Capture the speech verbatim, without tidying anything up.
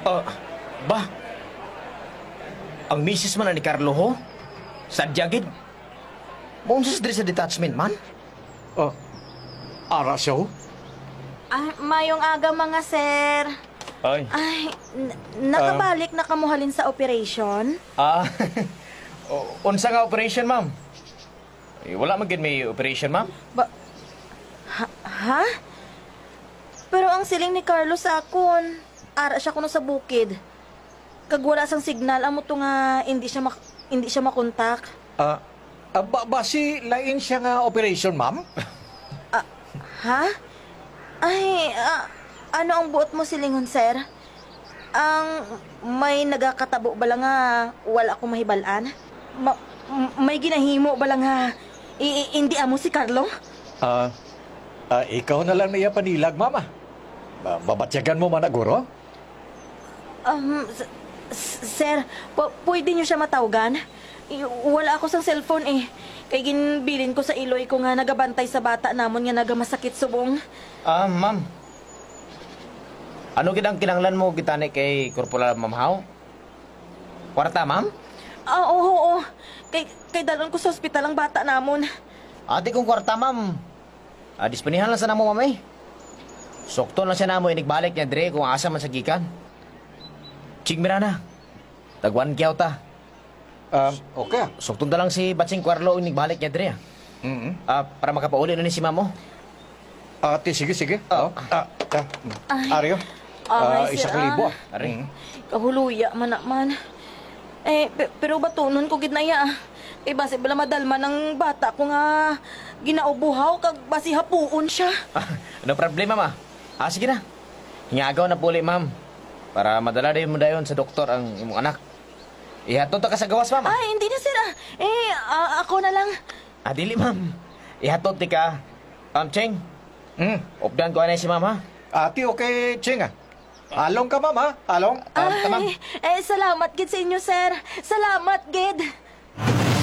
Ah, ba? Ang misis man na ni Carlo ho? Sadya gid. Maunsa diri sa detachment man? Oh, ara siya ho? Ay, mayong aga mga sir. Ay. Ay, n- nakabalik na kamuhalin sa operation? Ah, o- unsa nga operation, ma'am? Eh, wala man gid may operation, ma'am. Ba... Ha? ha? Pero ang siling ni Carlos sa akon, ara siya kuno sa bukid. Kag wala sang signal, amo to nga hindi siya mak- hindi siya makontak. Ah, ah, ba, basi lain siya nga operation, ma'am? Ha? Ay, ah, ano ang buot mo silingon, sir? Ang may nagakatabo ba lang nga wala akong mahibalaan? Ma- m- may ginahimo ba lang nga i- i- hindi amo si Carlo? Ah, ah, ikaw na lang niya panilag, mama. Ba babatyagan mo man na guro? Um, s- s- sir, p- pwede niyo siya matawgan? I- Wala ako sa cellphone eh. Kay ginbilin ko sa iloy ko nga nagabantay sa bata namon nga nagamasakit subong. Ah, ma'am. Ano gid ang kinahanglan mo gitani kay Corporal Mamhaw? Kwarta, ma'am? Ah, oo, oo. Kay, kay dalon ko sa ospital ang bata namon. Ate kong kwarta, ma'am. Ah, disponihan lang sa namo, ma'am eh. Sokto lang siya namo inigbalik niya dire kung asa man sa gikan. Ching Mirana. Tagwan kiyaw ta. Um, okay. Sokto na lang si Batsing Kwarlo inigbalik niya dire. ah. Mm-hmm. Ah, para makapauli na ni si mamo. Ate, sige, sige. Oh. Ah, ah, Ay. Aryo, Ay, ah, sir, isang libo. ah. ah. Ari. Mm. Kahuluya man naman. Eh, pe- pero batunon ko gid na ya. Eh, base bala madalma ng bata ko nga ginaubuhaw kag basi hapuon siya. Ah, ano problema, ma? Ah, sige na. Hingagaw na puli, ma'am. Para madala din mo dayon sa doktor ang imong anak. Ihatod ta ka sa gawas, ma'am. ah. Ay, hindi na sir ah. Eh, ah, ako na lang. Ah, dili, ma'am. Ihatod ti ka. Um, Cheng, Mm. updan ko anay si ma'am, ha? Ate, okay, Ching, ah. Along ka, ma'am, ha? Along? Um, tamang. Ay, eh, salamat gid sa inyo, sir. Salamat gid.